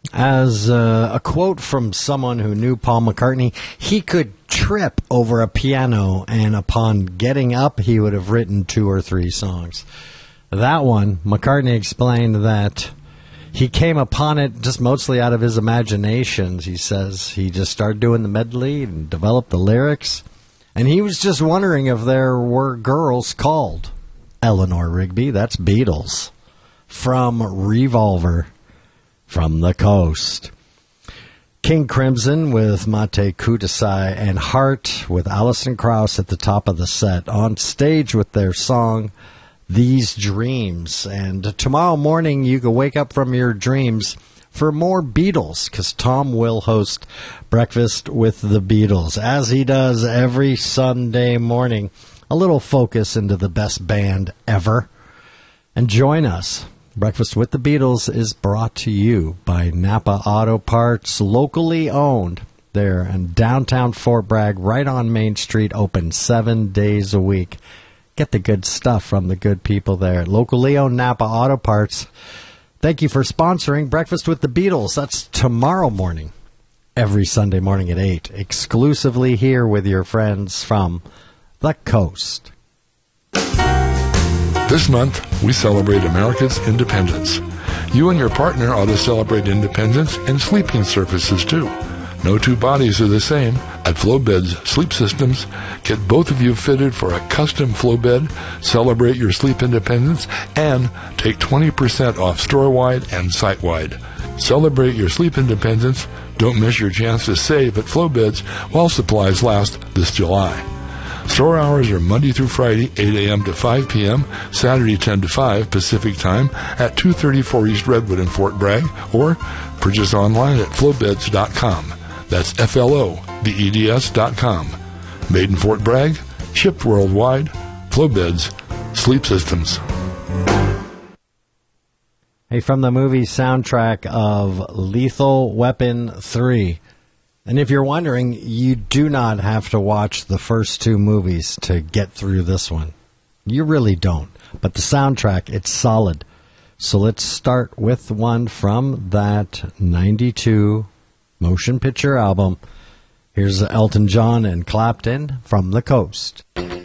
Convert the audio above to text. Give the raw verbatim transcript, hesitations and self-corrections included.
As uh, a quote from someone who knew Paul McCartney, he could trip over a piano, and upon getting up, he would have written two or three songs. That one, McCartney explained that he came upon it just mostly out of his imaginations. He says he just started doing the medley and developed the lyrics, and he was just wondering if there were girls called Eleanor Rigby. That's Beatles. From Revolver. From the Coast. King Crimson with Mate Kudasai, and Heart with Alison Krauss at the top of the set, on stage with their song These Dreams. And tomorrow morning you can wake up from your dreams for more Beatles, because Tom will host Breakfast with the Beatles, as he does every Sunday morning. A little focus into the best band ever. And join us. Breakfast with the Beatles is brought to you by Napa Auto Parts, locally owned. There in downtown Fort Bragg, right on Main Street, open seven days a week. Get the good stuff from the good people there. Locally owned Napa Auto Parts. Thank you for sponsoring Breakfast with the Beatles. That's tomorrow morning, every Sunday morning at eight, exclusively here with your friends from the Coast. This month, we celebrate America's independence. You and your partner ought to celebrate independence in sleeping surfaces, too. No two bodies are the same. At FlowBeds Sleep Systems, get both of you fitted for a custom flow bed, celebrate your sleep independence, and take twenty percent off store-wide and site-wide. Celebrate your sleep independence. Don't miss your chance to save at FlowBeds while supplies last this July. Store hours are Monday through Friday, eight a.m. to five p.m., Saturday ten to five Pacific Time at two thirty-four East Redwood in Fort Bragg, or purchase online at flowbeds dot com. That's F L O B E D S dot com. Made in Fort Bragg, shipped worldwide. FlowBeds Sleep Systems. Hey, from the movie soundtrack of Lethal Weapon three. And if you're wondering, you do not have to watch the first two movies to get through this one. You really don't. But the soundtrack, it's solid. So let's start with one from that ninety-two motion picture album. Here's Elton John and Clapton, From the Coast.